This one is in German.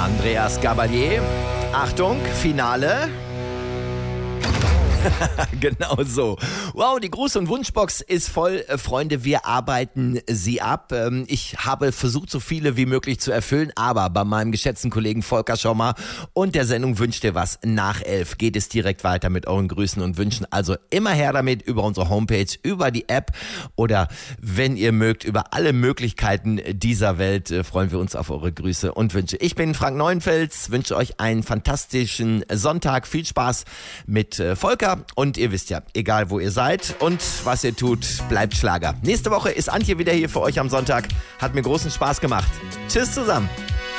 Andreas Gabalier. Achtung, Finale. Genau so. Wow, die Gruß- und Wunschbox ist voll. Freunde, wir arbeiten sie ab. Ich habe versucht, so viele wie möglich zu erfüllen, aber bei meinem geschätzten Kollegen Volker Schommer und der Sendung Wünsch dir was nach 11 geht es direkt weiter mit euren Grüßen und Wünschen. Also immer her damit über unsere Homepage, über die App oder wenn ihr mögt, über alle Möglichkeiten dieser Welt freuen wir uns auf eure Grüße und Wünsche. Ich bin Frank Neuenfels, wünsche euch einen fantastischen Sonntag. Viel Spaß mit Volker. Und ihr wisst ja, egal wo ihr seid und was ihr tut, bleibt Schlager. Nächste Woche ist Antje wieder hier für euch am Sonntag. Hat mir großen Spaß gemacht. Tschüss zusammen.